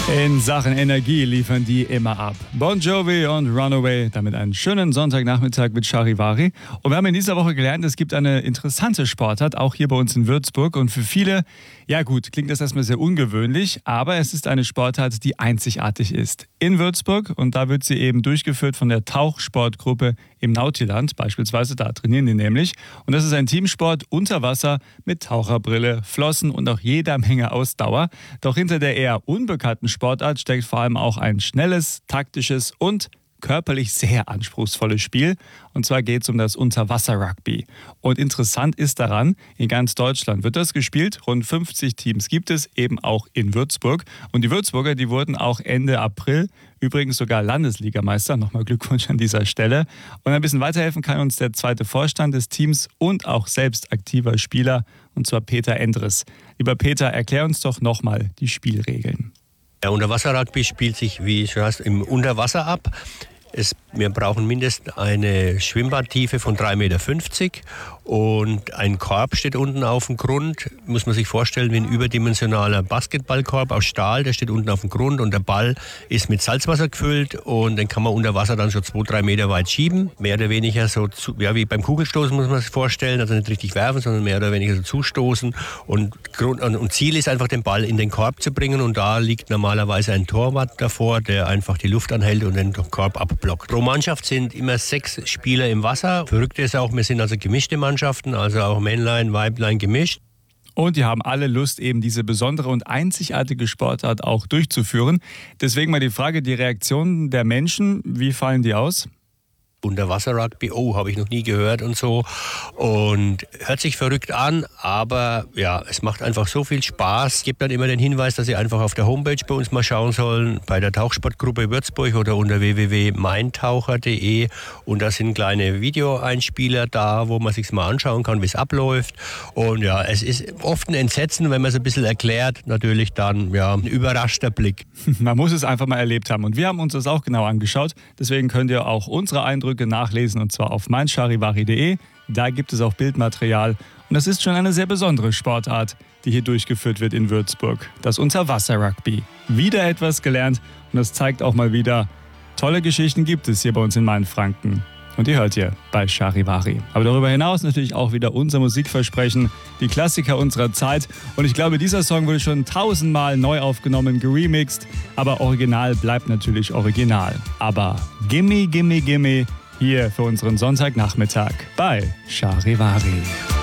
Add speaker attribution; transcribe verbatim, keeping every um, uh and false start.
Speaker 1: In Sachen Energie liefern die immer ab. Bon Jovi und Runaway, damit einen schönen Sonntagnachmittag mit Charivari. Und wir haben in dieser Woche gelernt, es gibt eine interessante Sportart, auch hier bei uns in Würzburg. Und für viele, ja gut, klingt das erstmal sehr ungewöhnlich, aber es ist eine Sportart, die einzigartig ist. In Würzburg, und da wird sie eben durchgeführt von der Tauchsportgruppe im Nautiland, beispielsweise, da trainieren die nämlich. Und das ist ein Teamsport unter Wasser mit Taucherbrille, Flossen und auch jeder Menge Ausdauer. Doch hinter der eher unbekannten Sportart steckt vor allem auch ein schnelles, taktisches und körperlich sehr anspruchsvolles Spiel. Und zwar geht es um das Unterwasser-Rugby. Und interessant ist daran, in ganz Deutschland wird das gespielt. Rund fünfzig Teams gibt es, eben auch in Würzburg. Und die Würzburger, die wurden auch Ende April übrigens sogar Landesligameister. Nochmal Glückwunsch an dieser Stelle. Und ein bisschen weiterhelfen kann uns der zweite Vorstand des Teams und auch selbst aktiver Spieler, und zwar Peter Endres. Lieber Peter, erklär uns doch nochmal die Spielregeln.
Speaker 2: Der Unterwasser-Rugby spielt sich, wie schon hast, im Unterwasser ab. Es, wir brauchen mindestens eine Schwimmbadtiefe von drei Komma fünfzig Meter und ein Korb steht unten auf dem Grund. Muss man sich vorstellen wie ein überdimensionaler Basketballkorb aus Stahl, der steht unten auf dem Grund und der Ball ist mit Salzwasser gefüllt und den kann man unter Wasser dann schon zwei, drei Meter weit schieben. Mehr oder weniger so, zu, ja, wie beim Kugelstoßen muss man sich vorstellen, also nicht richtig werfen, sondern mehr oder weniger so zustoßen. Und, Grund, und Ziel ist einfach, den Ball in den Korb zu bringen und da liegt normalerweise ein Torwart davor, der einfach die Luft anhält und den Korb abblockt. Pro Mannschaft sind immer sechs Spieler im Wasser. Verrückt ist auch, wir sind also gemischte Mannschaften, also auch Männlein, Weiblein gemischt.
Speaker 1: Und die haben alle Lust, eben diese besondere und einzigartige Sportart auch durchzuführen. Deswegen mal die Frage, die Reaktionen der Menschen, wie fallen die aus?
Speaker 2: Unterwasser-Rugby, oh, habe ich noch nie gehört und so. Und hört sich verrückt an, aber ja, es macht einfach so viel Spaß. Es gibt dann immer den Hinweis, dass Sie einfach auf der Homepage bei uns mal schauen sollen, bei der Tauchsportgruppe Würzburg oder unter w w w punkt meintaucher punkt d e. Und da sind kleine Videoeinspieler da, wo man sich mal anschauen kann, wie es abläuft. Und ja, es ist oft ein Entsetzen, wenn man es ein bisschen erklärt, natürlich dann ja ein überraschter Blick.
Speaker 1: Man muss es einfach mal erlebt haben. Und wir haben uns das auch genau angeschaut. Deswegen könnt ihr auch unsere Eindrücke nachlesen, und zwar auf mein charivari punkt d e. Da gibt es auch Bildmaterial. Und das ist schon eine sehr besondere Sportart, die hier durchgeführt wird in Würzburg. Das Unterwasser-Rugby. Wieder etwas gelernt und das zeigt auch mal wieder, tolle Geschichten gibt es hier bei uns in Mainfranken. Und die hört ihr bei Charivari. Aber darüber hinaus natürlich auch wieder unser Musikversprechen, die Klassiker unserer Zeit. Und ich glaube, dieser Song wurde schon tausendmal neu aufgenommen, geremixed. Aber Original bleibt natürlich Original. Aber Gimme, Gimme, Gimme hier für unseren Sonntagnachmittag bei Charivari.